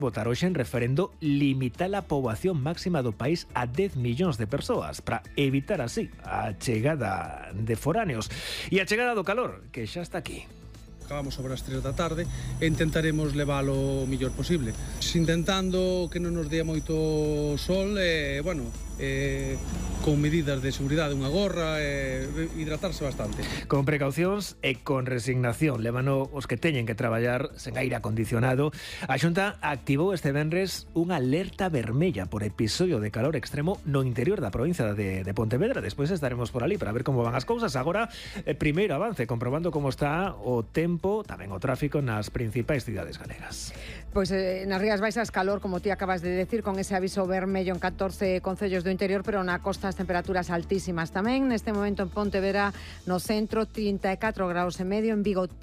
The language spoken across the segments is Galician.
votar hoxe en referendo limitar a poboación máxima do país a 10 millóns de persoas para evitar así a chegada de foráneos e a chegada do calor, que xa está aquí. Acabamos sobre as 3 da tarde e intentaremos leválo o mellor posible, intentando que non nos dea moito sol con medidas de seguridade, unha gorra, hidratarse bastante. Con precaucións e con resignación, levano os que teñen que traballar sen aire acondicionado. A Xunta activou este venres unha alerta vermella por episodio de calor extremo no interior da provincia de Pontevedra. Despois estaremos por ali para ver como van as cousas. Agora, primeiro avance, comprobando como está o tempo, tamén o tráfico nas principais cidades galegas. Pois nas Rías Baixas calor, como ti acabas de decir, con ese aviso vermello en 14 concellos do interior, pero na costa as temperaturas altísimas tamén. Neste momento en Pontevedra, no centro, 34 graus e medio, en Vigo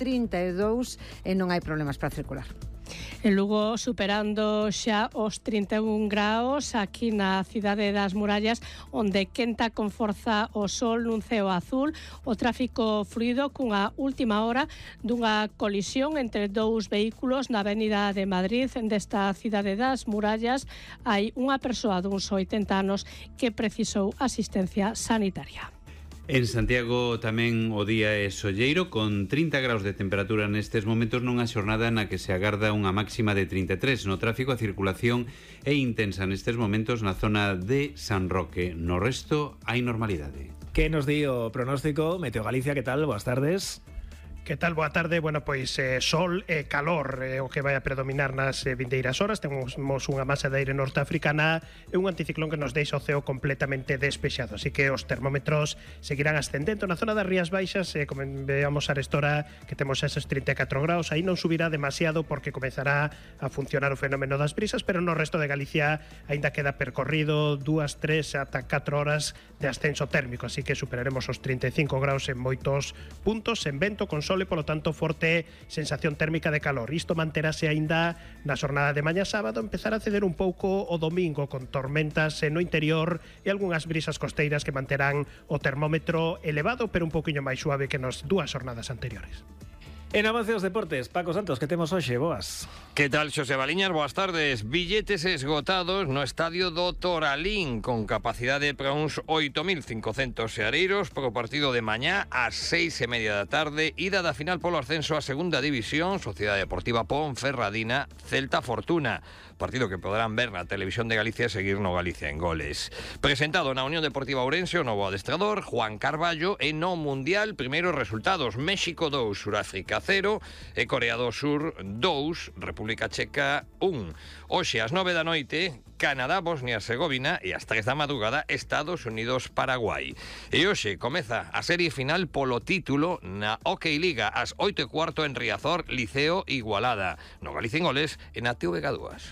32 e non hai problemas para circular. En Lugo superando xa os 31 graus aquí na cidade das Murallas, onde quenta con forza o sol nun ceo azul, o tráfico fluido cunha última hora dunha colisión entre dous vehículos na avenida de Madrid desta cidade das Murallas. Hai unha persoa duns 80 anos que precisou asistencia sanitaria. En Santiago tamén o día é solleiro, con 30 graus de temperatura nestes momentos nunha xornada na que se agarda unha máxima de 33. No tráfico a circulación é intensa nestes momentos na zona de San Roque. No resto hai normalidade. Que nos di o pronóstico? Meteo Galicia, que tal? Boas tardes. Que tal? Boa tarde. Bueno, pois sol e calor o que vai a predominar nas vindeiras horas. Temos unha masa de aire norteafricana e un anticiclón que nos deixa o ceo completamente despexado. Así que os termómetros seguirán ascendendo na zona das Rías Baixas. Como veamos a restora que temos esos 34 graus, aí non subirá demasiado porque comezará a funcionar o fenómeno das brisas, pero no resto de Galicia aínda queda percorrido 2, 3 ata 4 horas de ascenso térmico. Así que superaremos os 35 graus en moitos puntos, en vento, con sol e, polo tanto, forte sensación térmica de calor. Isto manterase aínda na xornada de mañá sábado, empezar a ceder un pouco o domingo con tormentas no interior e algunhas brisas costeiras que manterán o termómetro elevado, pero un pouquiño máis suave que nas dúas xornadas anteriores. En Avance dos Deportes, Paco Santos, que temos hoxe, boas. Que tal, Xosé Baliñas? Boas tardes. Billetes esgotados no estadio do Toralín, con capacidade para uns 8.500 seareiros pro partido de mañá ás 6:30 da tarde, ida da final polo ascenso a segunda división, Sociedade Deportiva Ponferradina, Celta Fortuna. Partido que poderán ver na Televisión de Galicia e seguir no Galicia en Goles. Presentado na Unión Deportiva Ourense o novo adestrador, Juan Carballo, e no Mundial, primeiros resultados: México 2, Suráfrica 0 e Corea do Sur 2, República Checa 1. Hoxe ás 9 da noite, Canadá, Bosnia e Herzegovina, e ás 3 da madrugada, Estados Unidos, Paraguai. E hoxe comeza a serie final polo título na Hockey Liga ás 8:15 en Riazor, Liceo Igualada. No Galicia en Goles e na TVG2.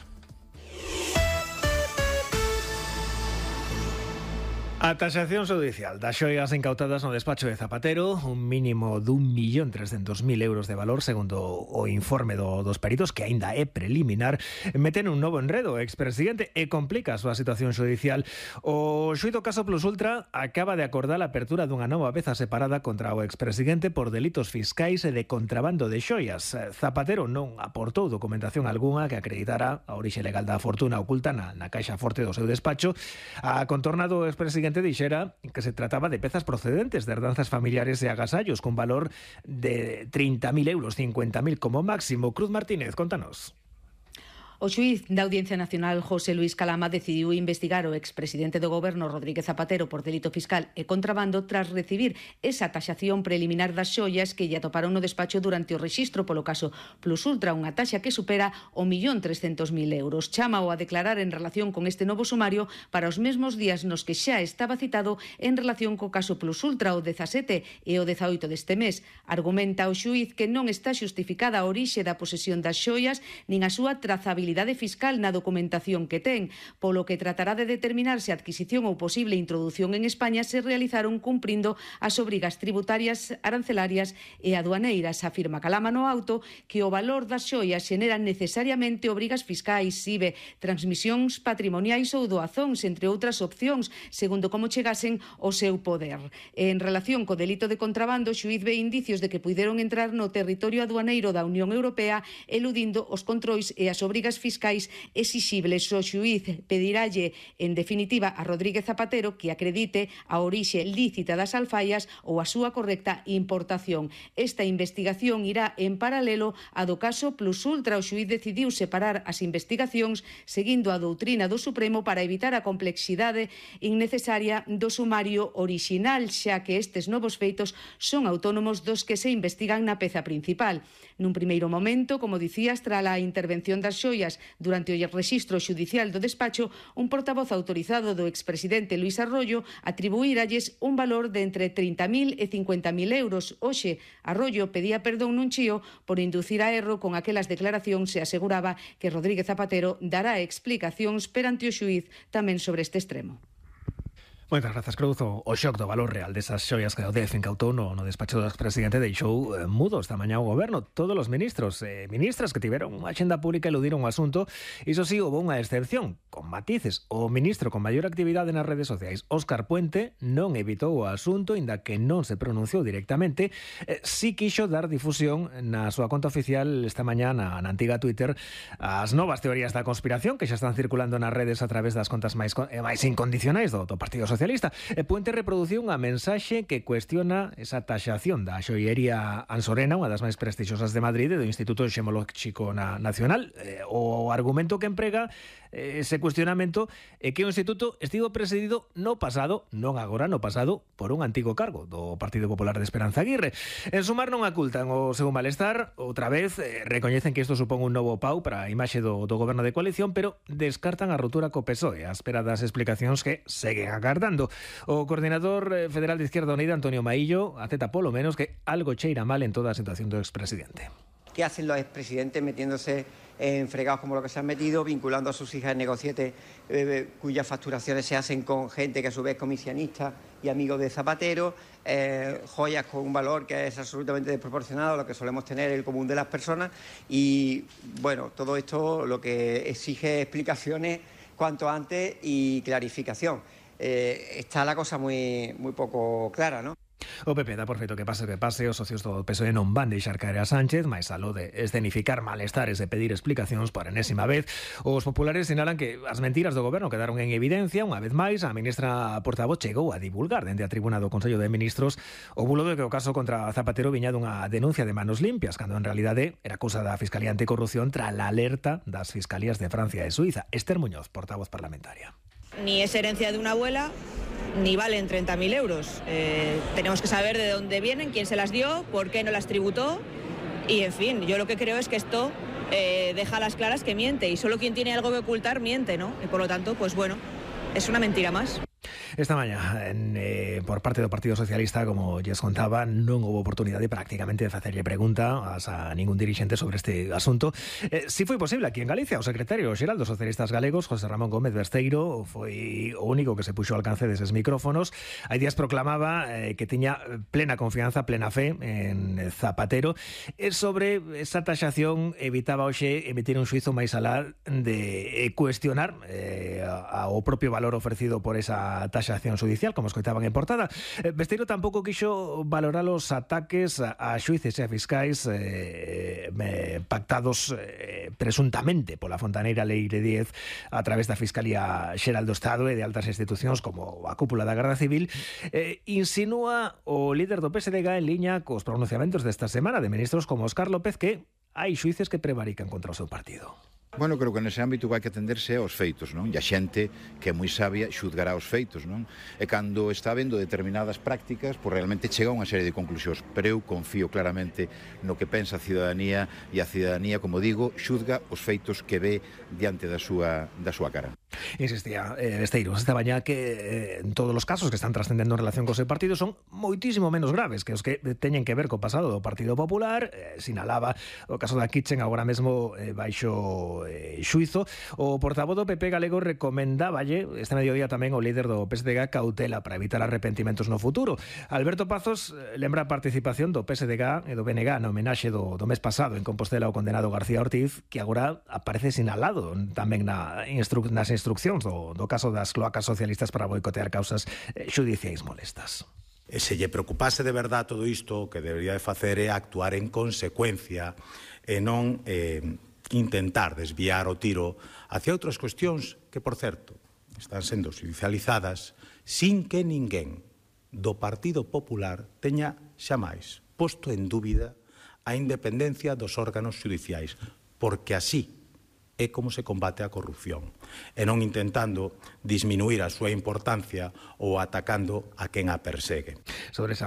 A taxación judicial das xoias incautadas no despacho de Zapatero, un mínimo de 1.300.000 euros de valor, segundo o informe dos peritos, que aínda é preliminar, meten un novo enredo expresidente e complica a súa situación judicial. O xuízo caso Plus Ultra acaba de acordar a apertura dunha nova peza separada contra o expresidente por delitos fiscais e de contrabando de xoias. Zapatero non aportou documentación algunha que acreditara a orixe legal da fortuna oculta na caixa forte do seu despacho. A contorna do expresidente dixera que se trataba de pezas procedentes de herdanzas familiares e agasallos con valor de 30.000 euros, 50.000 como máximo. Cruz Martínez, contanos. O xuíz da Audiencia Nacional, José Luis Calama, decidiu investigar o expresidente do Goberno, Rodríguez Zapatero, por delito fiscal e contrabando tras recibir esa taxación preliminar das xoias que lle atoparon no despacho durante o rexistro polo caso Plus Ultra, unha taxa que supera o 1.300.000 euros. Chámao a declarar en relación con este novo sumario para os mesmos días nos que xa estaba citado en relación co caso Plus Ultra, o 17 e o 18 deste mes. Argumenta o xuíz que non está xustificada a orixe da posesión das xoias nin a súa trazabilidade fiscal na documentación que ten, polo que tratará de determinar se a adquisición ou posible introdución en España se realizaron cumprindo as obrigas tributarias, arancelarias e aduaneiras. Afirma Calama no auto que o valor das xoias xenera necesariamente obrigas fiscais, IBE, transmisións patrimoniais ou doazóns, entre outras opcións, segundo como chegasen ao seu poder. En relación co delito de contrabando, o xuíz ve indicios de que puideron entrar no territorio aduaneiro da Unión Europea eludindo os controis e as obrigas medidas fiscais exixibles. O xuíz pedirálle, en definitiva, a Rodríguez Zapatero que acredite a orixe lícita das alfaias ou a súa correcta importación. Esta investigación irá en paralelo a do caso Plus Ultra. O xuíz decidiu separar as investigacións seguindo a doutrina do Supremo para evitar a complexidade innecesaria do sumario orixinal, xa que estes novos feitos son autónomos dos que se investigan na peza principal. Nun primeiro momento, como dicías, tras a intervención das xoias durante o rexistro xudicial do despacho, un portavoz autorizado do expresidente Luís Arroyo atribuíralles un valor de entre 30.000 e 50.000 euros. Hoxe, Arroyo pedía perdón nun chío por inducir a erro con aquelas declaracións e aseguraba que Rodríguez Zapatero dará explicacións perante o xuíz tamén sobre este extremo. Moitas grazas, Cruz. O shock do valor real desas xoias que o DEF incautou no despacho do expresidente deixou mudo esta mañá o goberno. Todos os ministros e ministras que tiveron unha axenda pública eludiron o asunto. Iso sí, houve unha excepción, con matices. O ministro con maior actividade nas redes sociais, Óscar Puente, non evitou o asunto, inda que non se pronunciou directamente. Si quixo dar difusión na súa conta oficial esta mañá na antiga Twitter as novas teorías da conspiración que xa están circulando nas redes a través das contas máis incondicionais do Partido Socialista. Puente reproduciu unha mensaxe que cuestiona esa taxación da xoiería Ansorena, unha das máis prestixosas de Madrid, e do Instituto Xemolóxico Nacional. O argumento que emprega ese cuestionamento é que o instituto estivo presidido no pasado, non agora, no pasado, por un antigo cargo do Partido Popular de Esperanza Aguirre. En sumar, non ocultan o seu malestar. Outra vez, recoñecen que isto supón un novo pau para a imaxe do goberno de coalición, pero descartan a ruptura co PSOE, á espera das explicacións que seguen agardando. O coordinador federal de Izquierda Unida, Antonio Maillo, acepta polo menos que algo cheira mal en toda a situación do expresidente. ¿Qué hacen los expresidentes metiéndose en fregados como lo que se han metido, vinculando a sus hijas en negocietes cuyas facturaciones se hacen con gente que a su vez es comisionista y amigo de Zapatero, joyas con un valor que es absolutamente desproporcionado a lo que solemos tener el común de las personas? Y bueno, todo esto lo que exige explicaciones cuanto antes y clarificación. Está la cosa muy poco clara, ¿no? O PP dá por feito que pase o que pase, os socios do PSOE non van deixar caer a Sánchez, máis aló de escenificar malestares e pedir explicacións por enésima vez. Os populares sinalan que as mentiras do goberno quedaron en evidencia. Unha vez máis, a ministra portavoz chegou a divulgar dende a tribuna do Consello de Ministros o bulo de que o caso contra Zapatero viña dunha denuncia de manos limpias, cando en realidade era cousa da Fiscalía Anticorrupción tras a alerta das Fiscalías de Francia e Suiza. Esther Muñoz, portavoz parlamentaria. Ni es herencia de una abuela, ni valen 30.000 euros. Tenemos que saber de dónde vienen, quién se las dio, por qué no las tributó. Y, en fin, yo lo que creo es que esto deja a las claras que miente. Y solo quien tiene algo que ocultar miente, ¿no? Y por lo tanto, pues bueno, es una mentira más. Esta mañá, por parte do Partido Socialista, como lles contaba, non houve oportunidade prácticamente de facerlle preguntas a ningún dirixente sobre este asunto. Si foi posible aquí en Galicia, o secretario xeral dos socialistas galegos, José Ramón Gómez Besteiro, foi o único que se puxo ao alcance deses micrófonos. Hai días proclamaba que tiña plena confianza, plena fe en Zapatero, e sobre esa taxación evitaba hoxe emitir un xuizo máis alá de cuestionar o propio valor ofrecido por esa taxación judicial, como escoitaban en portada. Besteiro tampouco quixo valorar os ataques a xuíces e a fiscais pactados presuntamente pola fontaneira Leire Díez a través da Fiscalía Xeral do Estado e de altas institucións como a cúpula da Garda Civil. Insinúa o líder do PSDG en liña cos pronunciamentos desta semana de ministros como Óscar López que hai xuíces que prevarican contra o seu partido. Bueno, creo que nese ámbito vai que atenderse aos feitos, non? E a xente que é moi sabia xudgará os feitos, non? E cando está vendo determinadas prácticas, pois realmente chega a unha serie de conclusións. Pero eu confío claramente no que pensa a cidadanía, e a cidadanía, como digo, xudga os feitos que ve diante da súa cara. Insistía Besteiro esta mañá que en todos os casos que están trascendendo en relación co seu partido son moitísimo menos graves que os que teñen que ver co pasado do Partido Popular. Sinalaba o caso da Kitchen agora mesmo baixo xuizo. O portavoz do PP galego recomendáballe este mediodía tamén o líder do PSDG cautela para evitar arrepentimentos no futuro. Alberto Pazos lembra a participación do PSDG e do BNG na homenaxe do mes pasado en Compostela ao condenado García Ortiz, que agora aparece sinalado tamén nas instruccións do caso das cloacas socialistas para boicotear causas xudiciais molestas. E se lle preocupase de verdade todo isto, o que debería de facer é actuar en consecuencia e non intentar desviar o tiro hacia outras cuestións que, por certo, están sendo judicializadas sin que ninguén do Partido Popular teña xamais posto en dúbida a independencia dos órganos judiciais, porque así é como se combate a corrupción, e non intentando disminuir a súa importancia ou atacando a quen a persegue. Sobre esa